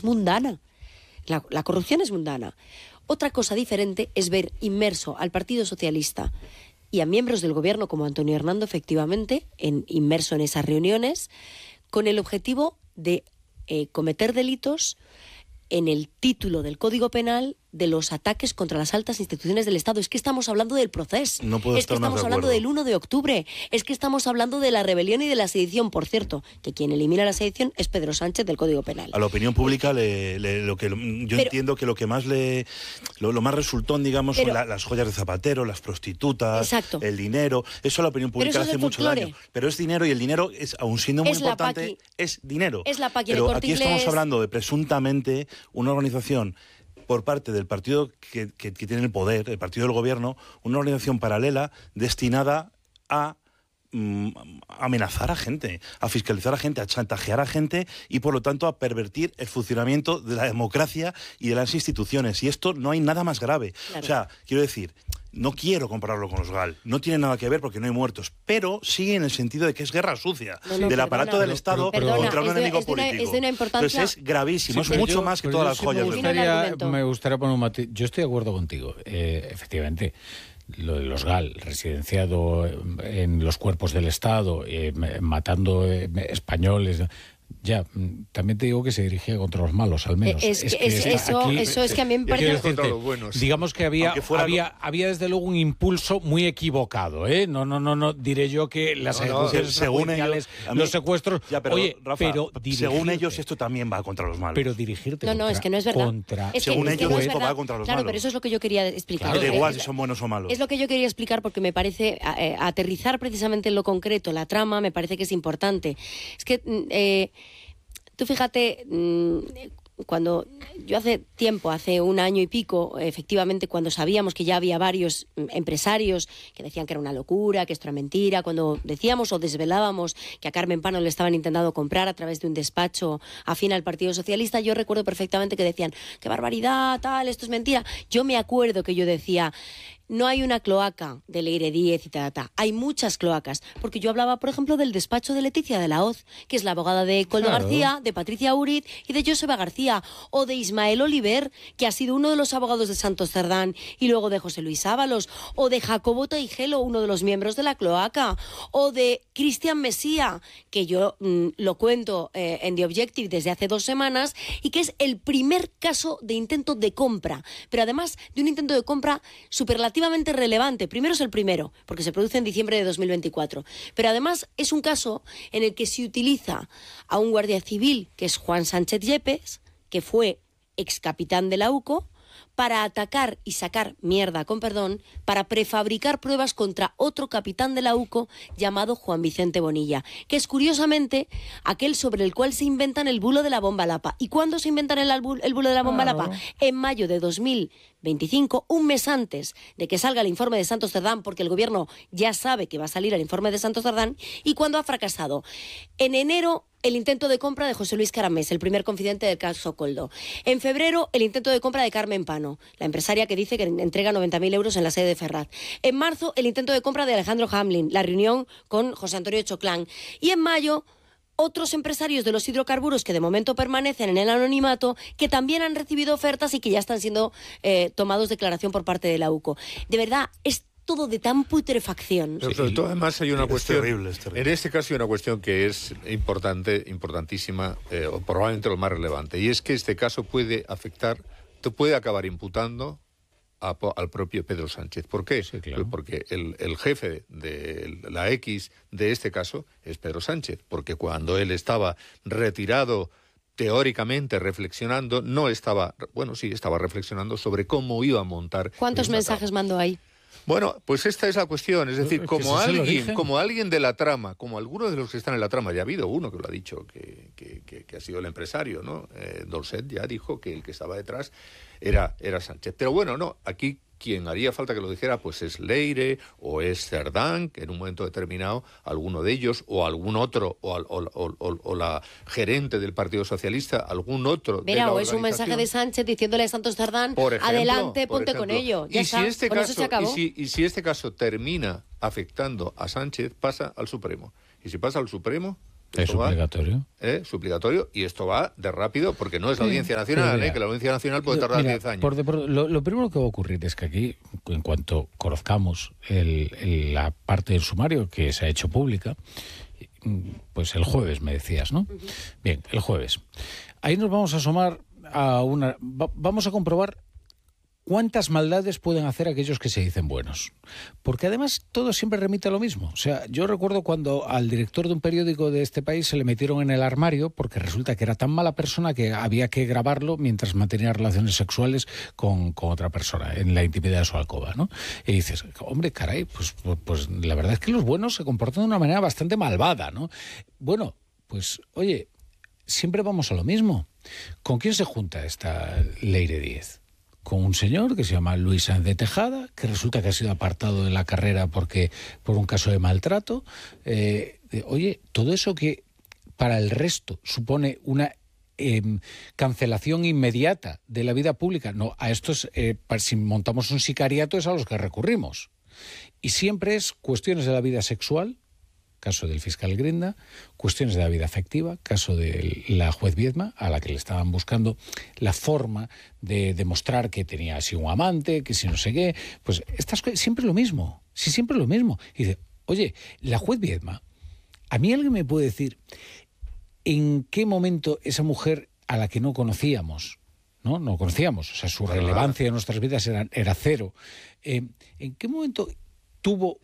mundana. La corrupción es mundana. Otra cosa diferente es ver inmerso al Partido Socialista y a miembros del gobierno como Antonio Hernando, efectivamente, inmerso en esas reuniones, con el objetivo de cometer delitos en el título del Código Penal de los ataques contra las altas instituciones del Estado. Es que estamos hablando del proceso. No puedo es que estar más estamos de hablando acuerdo. del 1 de octubre. Es que estamos hablando de la rebelión y de la sedición. Por cierto, que quien elimina la sedición es Pedro Sánchez del Código Penal. A la opinión pública entiendo que lo que más lo más resultón, digamos, son las joyas de Zapatero, las prostitutas, exacto, el dinero. Eso a la opinión pública le hace mucho daño. Pero es dinero, y el dinero, aun siendo muy importante, es dinero. Es la PAC y Pero el Corte aquí estamos Inglés. hablando de presuntamente una organización por parte del partido que tiene el poder, el partido del gobierno, una organización paralela destinada a amenazar a gente, a fiscalizar a gente, a chantajear a gente y por lo tanto a pervertir el funcionamiento de la democracia y de las instituciones. Y esto no hay nada más grave. Claro. O sea, quiero decir, no quiero compararlo con los GAL, no tiene nada que ver porque no hay muertos, pero sí en el sentido de que es guerra sucia del aparato del Estado contra un enemigo político. Es de una importancia... Entonces es gravísimo, es mucho más que todas las joyas del mundo. Me gustaría poner un matiz. Yo estoy de acuerdo contigo, efectivamente. Lo de los GAL, residenciado en los cuerpos del Estado, matando españoles... Ya, también te digo que se dirigía contra los malos, al menos. Eso es que a mí me parece... Contra los buenos. Digamos que había desde luego un impulso muy equivocado, ¿eh? No diré yo que las ejecuciones extrajudiciales, los secuestros... Ya, pero, oye, Rafa, pero según ellos esto también va contra los malos. Pero dirigirte es que no es verdad. Según ellos esto va contra los malos. Claro, pero eso es lo que yo quería explicar. Claro, da igual si son buenos o malos. Es lo que yo quería explicar porque me parece aterrizar precisamente en lo concreto, la trama, me parece que es importante. Es que... Tú fíjate, cuando yo hace un año y pico, efectivamente, cuando sabíamos que ya había varios empresarios que decían que era una locura, que esto era mentira, cuando decíamos o desvelábamos que a Carmen Pano le estaban intentando comprar a través de un despacho afín al Partido Socialista, yo recuerdo perfectamente que decían, qué barbaridad, tal, esto es mentira. Yo me acuerdo que yo decía... No hay una cloaca de Leire 10 y hay muchas cloacas, porque yo hablaba, por ejemplo, del despacho de Leticia de la Hoz, que es la abogada de Coldo García, de Patricia Uriz y de Joseba García, o de Ismael Oliver, que ha sido uno de los abogados de Santos Cerdán y luego de José Luis Ábalos, o de Jacobo Teijelo, uno de los miembros de la cloaca, o de Cristian Mesía, que yo lo cuento en The Objective desde hace 2 semanas, y que es el primer caso de intento de compra, pero además de un intento de compra superlativo relevante. Primero es el primero, porque se produce en diciembre de 2024. Pero además es un caso en el que se utiliza a un guardia civil, que es Juan Sánchez Yepes, que fue ex capitán de la UCO, para atacar y sacar mierda, con perdón, para prefabricar pruebas contra otro capitán de la UCO llamado Juan Vicente Bonilla, que es curiosamente aquel sobre el cual se inventan el bulo de la bomba Lapa. ¿Y cuándo se inventan el bulo de la bomba Lapa? En mayo de 2025, un mes antes de que salga el informe de Santos Cerdán, porque el gobierno ya sabe que va a salir el informe de Santos Cerdán, y cuando ha fracasado. En enero, el intento de compra de José Luis Caramés, el primer confidente del caso Coldo. En febrero, el intento de compra de Carmen Pano, la empresaria que dice que entrega 90.000 euros en la sede de Ferraz. En marzo, el intento de compra de Alejandro Hamlin, la reunión con José Antonio Choclán. Y en mayo, otros empresarios de los hidrocarburos que de momento permanecen en el anonimato, que también han recibido ofertas y que ya están siendo tomados declaración por parte de la UCO. De verdad, es todo de tan putrefacción. Pero sobre todo, además, hay una cuestión... Es terrible. En este caso hay una cuestión que es importantísima, o probablemente lo más relevante, y es que este caso puede acabar imputando al propio Pedro Sánchez. ¿Por qué? Sí, claro. Porque el jefe de la X de este caso es Pedro Sánchez, porque cuando él estaba retirado, teóricamente reflexionando, estaba reflexionando sobre cómo iba a montar... ¿Cuántos mensajes mandó ahí? Bueno, pues esta es la cuestión, es decir, como alguien de la trama, como algunos de los que están en la trama, ya ha habido uno que lo ha dicho, que ha sido el empresario, ¿no? Dorset ya dijo que el que estaba detrás era Sánchez. Pero bueno, no, aquí quien haría falta que lo dijera pues es Leire o es Cerdán, que en un momento determinado alguno de ellos o algún otro o la gerente del Partido Socialista, algún otro de la o es un mensaje de Sánchez diciéndole a Santos Cerdán, adelante, ponte con ello. Ya está, con eso se acabó. Y si este caso termina afectando a Sánchez, pasa al Supremo. Y si pasa al Supremo, Es suplicatorio. Suplicatorio, y esto va de rápido, porque no es la Audiencia Nacional, que la Audiencia Nacional puede tardar 10 años. Lo primero que va a ocurrir es que aquí, en cuanto conozcamos la parte del sumario que se ha hecho pública, pues el jueves me decías, ¿no? Uh-huh. Bien, el jueves. Ahí nos vamos a asomar vamos a comprobar cuántas maldades pueden hacer aquellos que se dicen buenos. Porque además todo siempre remite a lo mismo. O sea, yo recuerdo cuando al director de un periódico de este país se le metieron en el armario porque resulta que era tan mala persona que había que grabarlo mientras mantenía relaciones sexuales con otra persona en la intimidad de su alcoba, ¿no? Y dices, hombre, caray, pues la verdad es que los buenos se comportan de una manera bastante malvada, ¿no? Bueno, pues oye, siempre vamos a lo mismo. ¿Con quién se junta esta Leire Díez? Con un señor que se llama Luis Sáenz de Tejada, que resulta que ha sido apartado de la carrera por un caso de maltrato. Oye, todo eso que para el resto supone una cancelación inmediata de la vida pública, no, a estos, si montamos un sicariato, es a los que recurrimos. Y siempre es cuestiones de la vida sexual, caso del fiscal Grinda, cuestiones de la vida afectiva, caso de la juez Viedma, a la que le estaban buscando la forma de demostrar que tenía así un amante, que si no sé qué, pues estas cosas, siempre es lo mismo, sí, siempre es lo mismo. Y dice, oye, la juez Viedma, ¿a mí alguien me puede decir en qué momento esa mujer a la que no conocíamos, no conocíamos, o sea, su relevancia en nuestras vidas era cero, en qué momento tuvo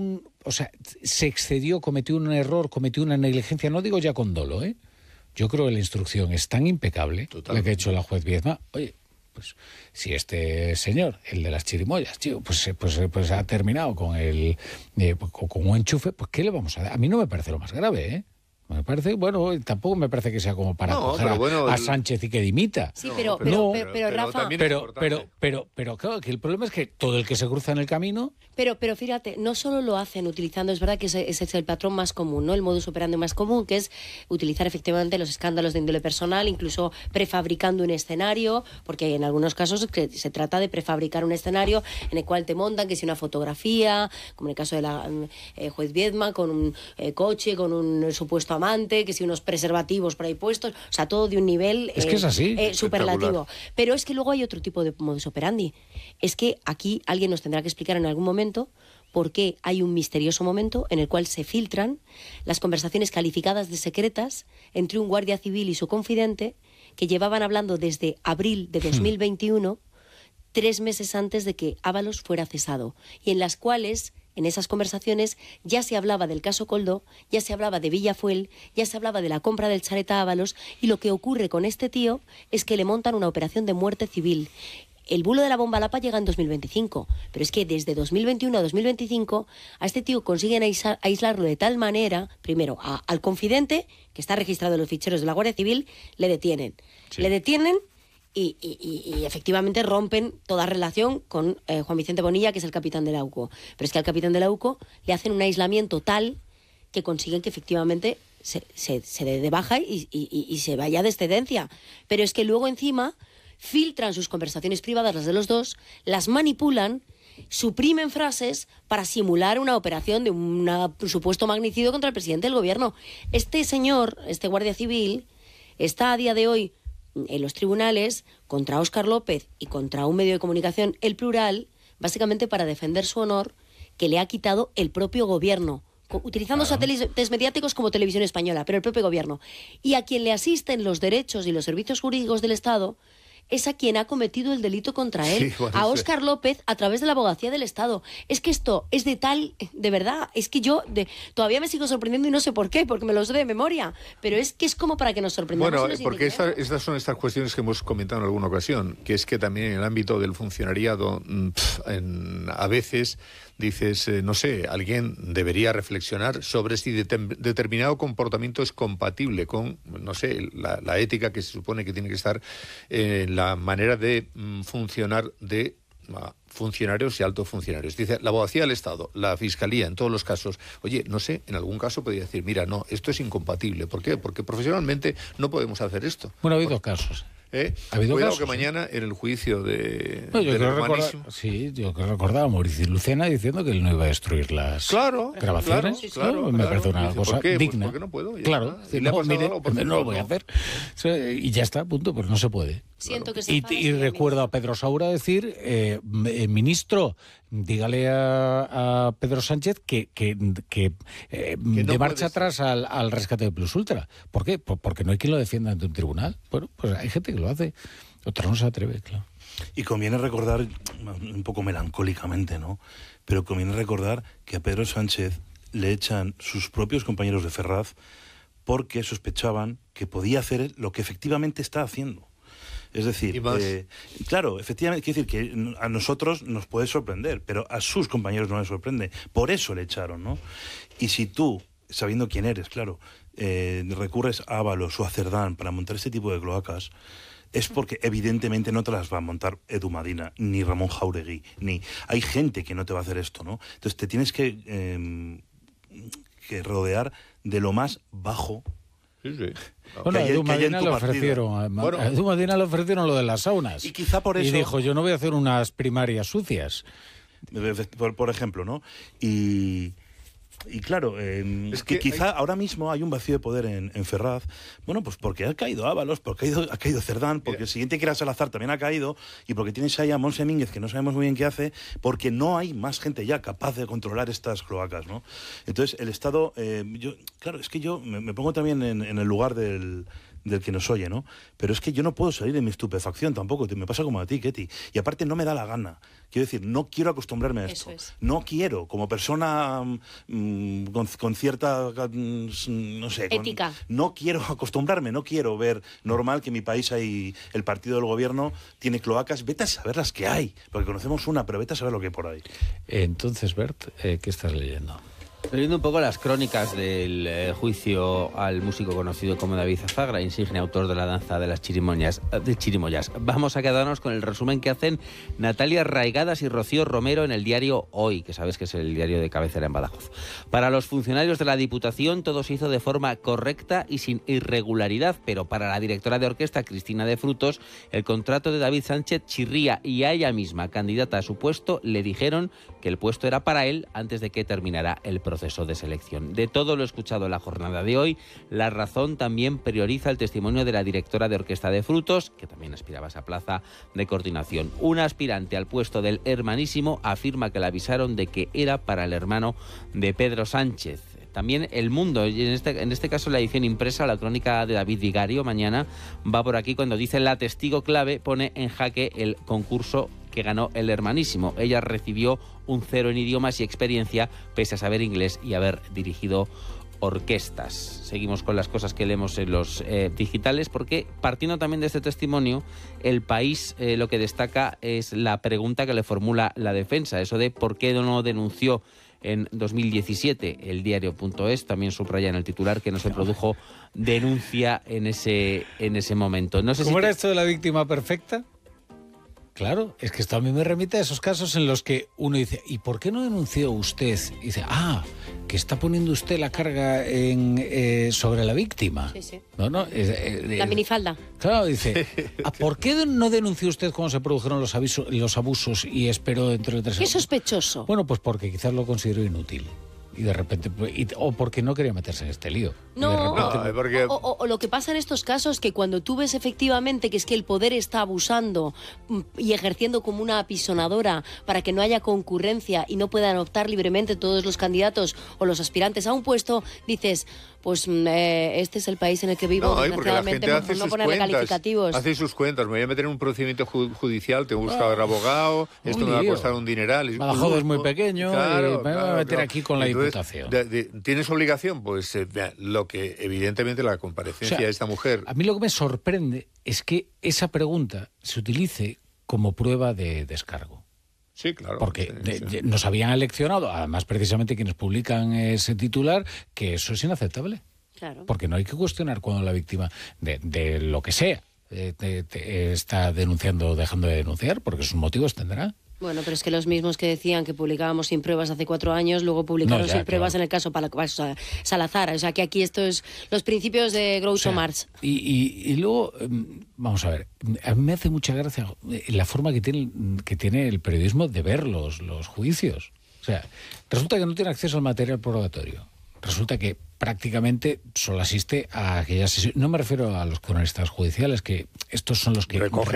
se excedió, cometió un error, cometió una negligencia, no digo ya con dolo, Yo creo que la instrucción es tan impecable, la que ha hecho la juez Viedma. Oye, pues si este señor, el de las chirimoyas, tío, pues ha terminado con con un enchufe, pues ¿qué le vamos a dar? A mí no me parece lo más grave, Me parece, tampoco me parece que sea como para coger a Sánchez y que dimita. Sí, pero Rafa... Pero claro, que el problema es que todo el que se cruza en el camino... Pero fíjate, no solo lo hacen utilizando, es verdad que ese es el patrón más común, ¿no? El modus operandi más común, que es utilizar efectivamente los escándalos de índole personal, incluso prefabricando un escenario, porque en algunos casos se trata de prefabricar un escenario en el cual te montan, que si una fotografía, como en el caso de la juez Viedma, con un coche, con un supuesto amante, que si unos preservativos por ahí puestos, o sea, todo de un nivel es que es así, superlativo. Pero es que luego hay otro tipo de modus operandi. Es que aquí alguien nos tendrá que explicar en algún momento por qué hay un misterioso momento en el cual se filtran las conversaciones calificadas de secretas entre un guardia civil y su confidente que llevaban hablando desde abril de 2021, 3 meses antes de que Ábalos fuera cesado, y en las cuales... En esas conversaciones ya se hablaba del caso Koldo, ya se hablaba de Villafuel, ya se hablaba de la compra del chalet a Ábalos, y lo que ocurre con este tío es que le montan una operación de muerte civil. El bulo de la bomba Lapa llega en 2025, pero es que desde 2021 a 2025 a este tío consiguen aislarlo de tal manera, primero, al confidente, que está registrado en los ficheros de la Guardia Civil, le detienen. Sí. Le detienen... Y efectivamente rompen toda relación con Juan Vicente Bonilla, que es el capitán de la UCO. Pero es que al capitán de la UCO le hacen un aislamiento tal que consiguen que efectivamente se dé de baja y se vaya de excedencia. Pero es que luego encima filtran sus conversaciones privadas, las de los dos, las manipulan, suprimen frases para simular una operación de un supuesto magnicidio contra el presidente del gobierno. Este señor, este guardia civil, está a día de hoy en los tribunales contra Óscar López y contra un medio de comunicación, El Plural, básicamente para defender su honor, que le ha quitado el propio gobierno, utilizando satélites mediáticos como Televisión Española, pero el propio gobierno. Y a quien le asisten los derechos y los servicios jurídicos del Estado es a quien ha cometido el delito contra él, a Óscar López, a través de la Abogacía del Estado. Es que esto es de verdad, es que yo todavía me sigo sorprendiendo y no sé por qué, porque me lo sé de memoria, pero es que es como para que nos sorprendamos. Bueno, porque estas son estas cuestiones que hemos comentado en alguna ocasión, que es que también en el ámbito del funcionariado, a veces dices, no sé, alguien debería reflexionar sobre si determinado comportamiento es compatible con, no sé, la ética que se supone que tiene que estar en la manera de funcionar de funcionarios y altos funcionarios. Dice, la Abogacía del Estado, la Fiscalía, en todos los casos, oye, no sé, en algún caso podría decir, mira, no, esto es incompatible. ¿Por qué? Porque profesionalmente no podemos hacer esto. Bueno, ha habido casos. Cuidado que mañana en el juicio de yo del creo hermanísimo... yo recordaba a Mauricio Lucena diciendo que él no iba a destruir las grabaciones. Claro, me parece una dice, cosa ¿por qué? digna. Pues porque no puedo. Claro, no lo voy a hacer. Y ya está, punto, pues no se puede. Siento que Y recuerdo a Pedro Saura decir, ministro, dígale a Pedro Sánchez que no de marcha puede atrás al rescate de Plus Ultra. ¿Por qué? Porque no hay quien lo defienda ante un tribunal. Bueno, pues hay gente que lo hace, otra no se atreve, claro. Y conviene recordar, un poco melancólicamente, ¿no? Pero conviene recordar que a Pedro Sánchez le echan sus propios compañeros de Ferraz porque sospechaban que podía hacer lo que efectivamente está haciendo. Es decir, claro, efectivamente, quiere decir que a nosotros nos puede sorprender, pero a sus compañeros no les sorprende. Por eso le echaron, ¿no? Y si tú, sabiendo quién eres, claro, recurres a Ábalos o a Cerdán para montar este tipo de cloacas, es porque evidentemente no te las va a montar Edu Madina, ni Ramón Jáuregui, ni... Hay gente que no te va a hacer esto, ¿no? Entonces te tienes que rodear de lo más bajo. Sí. Bueno, a Edu Madina le ofrecieron lo de las saunas. Y quizá por eso... Y dijo, yo no voy a hacer unas primarias sucias. Por ejemplo, ¿no? Y claro, es que quizá ahora mismo hay un vacío de poder en Ferraz, bueno, pues porque ha caído Ábalos, porque ha caído Cerdán, porque el siguiente que era Salazar también ha caído, y porque tienes ahí a Monse Mínguez, que no sabemos muy bien qué hace, porque no hay más gente ya capaz de controlar estas cloacas, ¿no? Entonces, el Estado, claro, es que yo me pongo también en el lugar del que nos oye, ¿no? Pero es que yo no puedo salir de mi estupefacción tampoco, me pasa como a ti, Ketty, y aparte no me da la gana. Quiero decir, no quiero acostumbrarme a esto. No quiero, como persona con cierta, no sé... ética. No quiero acostumbrarme, no quiero ver normal que en mi país hay el partido del gobierno tiene cloacas. Vete a saber las que hay, porque conocemos una, pero vete a saber lo que hay por ahí. Entonces, Bert, ¿qué estás leyendo? Estoy viendo un poco las crónicas del juicio al músico conocido como David Azagra, insigne autor de la danza de las chirimoyas. Vamos a quedarnos con el resumen que hacen Natalia Raigadas y Rocío Romero en el diario Hoy, que sabes que es el diario de cabecera en Badajoz. Para los funcionarios de la Diputación todo se hizo de forma correcta y sin irregularidad, pero para la directora de orquesta, Cristina de Frutos, el contrato de David Sánchez chirría y a ella misma, candidata a su puesto, le dijeron que el puesto era para él antes de que terminara el proceso de selección. De todo lo escuchado en la jornada de hoy, La Razón también prioriza el testimonio de la directora de Orquesta de Frutos, que también aspiraba a esa plaza de coordinación. Una aspirante al puesto del hermanísimo afirma que le avisaron de que era para el hermano de Pedro Sánchez. También El Mundo, y en este caso la edición impresa, la crónica de David Vigario, mañana va por aquí cuando dice la testigo clave pone en jaque el concurso que ganó el hermanísimo. Ella recibió un 0 en idiomas y experiencia, pese a saber inglés y haber dirigido orquestas. Seguimos con las cosas que leemos en los digitales, porque partiendo también de este testimonio, El País lo que destaca es la pregunta que le formula la defensa, eso de por qué no denunció en 2017. El diario.es también subraya en el titular que no se produjo denuncia en ese momento. No sé ¿Cómo era esto de la víctima perfecta? Claro, es que esto a mí me remite a esos casos en los que uno dice, ¿y por qué no denunció usted? Y dice, que está poniendo usted la carga sobre la víctima. Sí. La minifalda. Claro, dice, ¿por qué no denunció usted cuando se produjeron los abusos y esperó dentro de 3 años? Qué sospechoso. Bueno, pues porque quizás lo consideró inútil. Y de repente, o porque no quería meterse en este lío. Porque... O lo que pasa en estos casos, que cuando tú ves efectivamente que es que el poder está abusando y ejerciendo como una apisonadora para que no haya concurrencia y no puedan optar libremente todos los candidatos o los aspirantes a un puesto, dices, pues este es el país en el que vivo, desgraciadamente, no ponerle calificativos. Hace sus cuentas, me voy a meter en un procedimiento judicial, tengo que buscar abogado, esto me va a costar un dineral. Badajoz es muy pequeño, y me voy a meter aquí con la Diputación. ¿Tienes obligación? Pues lo que evidentemente la comparecencia de esta mujer... A mí lo que me sorprende es que esa pregunta se utilice como prueba de descargo. Sí, claro. Porque nos habían eleccionado, además precisamente quienes publican ese titular, que eso es inaceptable. Claro. Porque no hay que cuestionar cuando la víctima de lo que sea está denunciando o dejando de denunciar, porque sus motivos tendrá. Bueno, pero es que los mismos que decían que publicábamos sin pruebas hace 4 años, luego publicaron sin pruebas en el caso Salazar. O sea, que aquí esto es los principios de Groucho Marx. Y luego, vamos a ver, a mí me hace mucha gracia la forma que tiene el periodismo de ver los juicios. O sea, resulta que no tiene acceso al material probatorio. Resulta que prácticamente solo asiste a aquellas sesiones. No me refiero a los cronistas judiciales, que estos son los que